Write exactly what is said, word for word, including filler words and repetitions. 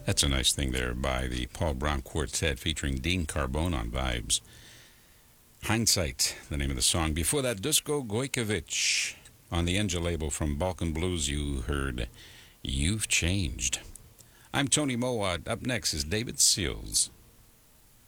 That's a nice thing there by the Paul Brown Quartet featuring Dean Carbone on Vibes. Hindsight, the name of the song. Before that, Dusko Gojkovic. On the Enja label from Balkan Blues, you heard You've Changed. I'm Tony Mowat. Up next is David Seals.